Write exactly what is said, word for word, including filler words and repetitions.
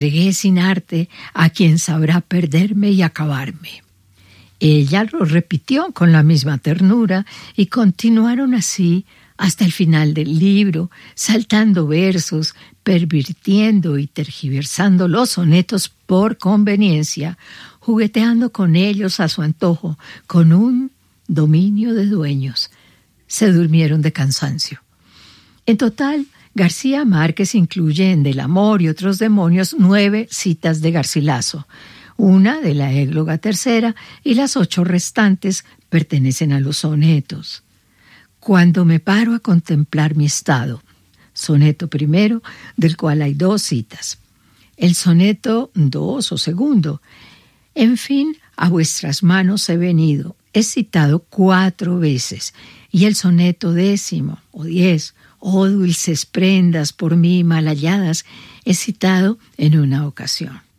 Entregué sin arte a quien sabrá perderme y acabarme. Ella lo repitió con la misma ternura y continuaron así hasta el final del libro, saltando versos, pervirtiendo y tergiversando los sonetos por conveniencia, jugueteando con ellos a su antojo, con un dominio de dueños. Se durmieron de cansancio. En total, García Márquez incluye en Del amor y otros demonios nueve citas de Garcilaso, una de la égloga tercera y las ocho restantes pertenecen a los sonetos. Cuando me paro a contemplar mi estado, soneto primero, del cual hay dos citas. El soneto dos o segundo, en fin, a vuestras manos he venido, es citado cuatro veces, y el soneto décimo o diez, oh dulces prendas por mí mal halladas, es citado en una ocasión.